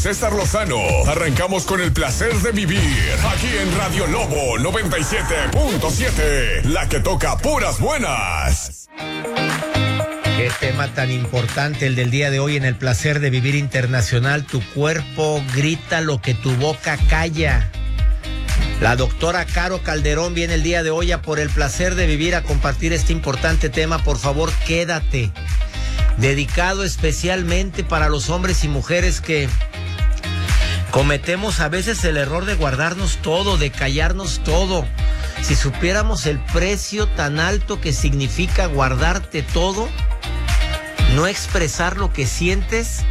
César Lozano. Arrancamos con el placer de vivir aquí en Radio Lobo 97.7, la que toca puras buenas. Qué tema tan importante el del día de hoy en el placer de vivir internacional. Tu cuerpo grita lo que tu boca calla. La doctora Caro Calderón viene el día de hoy a Por el placer de vivir a compartir este importante tema. Por favor, quédate. Dedicado especialmente para los hombres y mujeres que cometemos a veces el error de guardarnos todo, de callarnos todo. Si supiéramos el precio tan alto que significa guardarte todo, no expresar lo que sientes,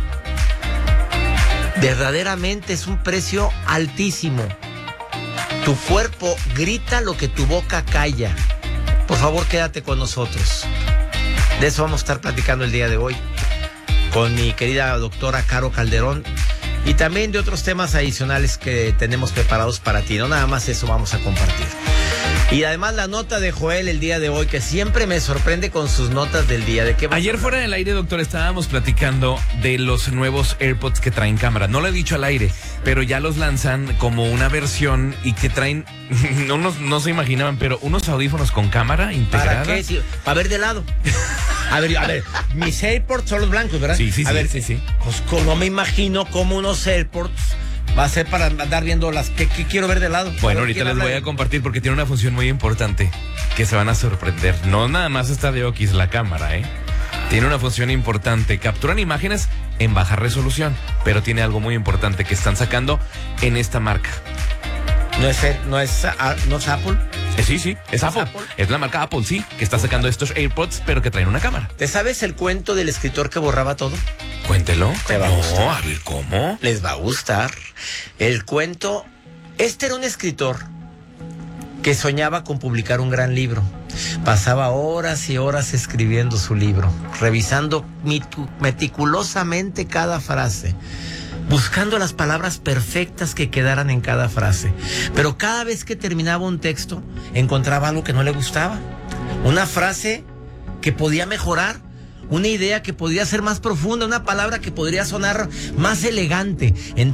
verdaderamente es un precio altísimo. Tu cuerpo grita lo que tu boca calla. Por favor, quédate con nosotros. De eso vamos a estar platicando el día de hoy con mi querida doctora Caro Calderón y también de otros temas adicionales que tenemos preparados para ti. No nada más eso vamos a compartir. Y además la nota de Joel el día de hoy, que siempre me sorprende con sus notas del día. ¿De qué? Ayer fuera del aire, doctor, estábamos platicando de los nuevos AirPods que traen cámara. No lo he dicho al aire, pero ya los lanzan como una versión y que traen, no se imaginaban, pero unos audífonos con cámara integrada. ¿Para qué? Sí, para ver de lado. A ver, mis AirPods son los blancos, ¿verdad? Sí. Sí. Pues no me imagino cómo unos AirPods va a ser para andar viendo las que quiero ver de lado. Bueno, ahorita les voy a compartir porque tiene una función muy importante que se van a sorprender. No nada más está de Oquis la cámara, Tiene una función importante. Capturan imágenes en baja resolución, pero tiene algo muy importante que están sacando en esta marca. ¿No es Apple? Sí, es Apple. Es la marca Apple, sí, que está sacando estos AirPods, pero que traen una cámara. ¿Te sabes el cuento del escritor que borraba todo? Cuéntelo. Te va a gustar. A ver, ¿cómo? Les va a gustar. El cuento... Este era un escritor que soñaba con publicar un gran libro. Pasaba horas y horas escribiendo su libro, revisando meticulosamente cada frase, buscando las palabras perfectas que quedaran en cada frase. Pero cada vez que terminaba un texto, encontraba algo que no le gustaba. Una frase que podía mejorar, una idea que podía ser más profunda, una palabra que podría sonar más elegante.